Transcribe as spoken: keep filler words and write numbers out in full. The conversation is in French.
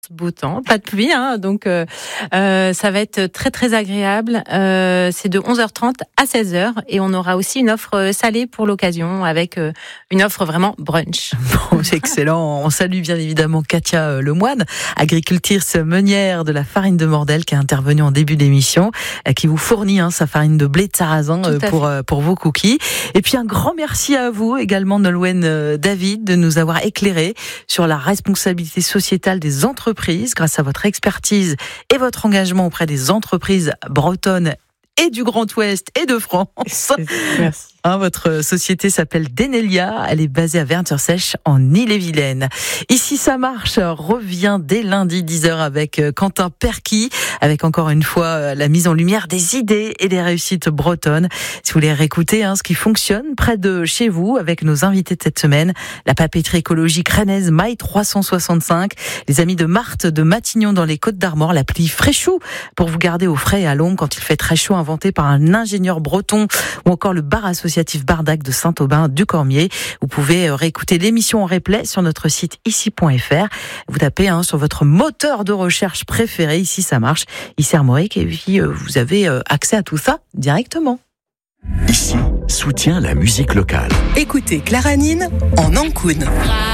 Beau temps, pas de pluie, hein, donc euh, euh, ça va être très très agréable. Euh, c'est de onze heures trente à seize heures et on aura aussi une offre salée pour l'occasion avec euh, une offre vraiment brunch. Bon, c'est excellent. On salue bien évidemment Katia Lemoine, agricultrice meunière de la farine de Mordel, qui est intervenue en début d'émission, qui vous fournit hein, sa farine de blé de sarrasin pour fait. pour vos cookies. Et puis un grand merci à vous également, Nolwenn David, de nous avoir éclairé sur la responsabilité sociétale des entreprises grâce à votre expertise et votre engagement auprès des entreprises bretonnes et du Grand Ouest et de France. Merci. Hein, votre société s'appelle Denelia, elle est basée à Vern-sur-Sèche en Ille-et-Vilaine. Ici ça marche, revient dès lundi dix heures avec Quentin Perquis, avec encore une fois la mise en lumière des idées et des réussites bretonnes. Si vous voulez réécouter hein, ce qui fonctionne près de chez vous avec nos invités de cette semaine, la papeterie écologique rennaise Maille trois cent soixante-cinq, les amis de Marthe de Matignon dans les Côtes-d'Armor, l'appli Fréchou pour vous garder au frais et à l'ombre quand il fait très chaud, inventé par un ingénieur breton, ou encore le bar associatif Bardac de Saint-Aubin du Cormier. Vous pouvez réécouter l'émission en replay sur notre site ici point f r. Vous tapez hein, sur votre moteur de recherche préféré, ici ça marche, ici Armorique, et puis euh, vous avez euh, accès à tout ça directement. Ici, soutient la musique locale. Écoutez Clara Nine en Ankoun.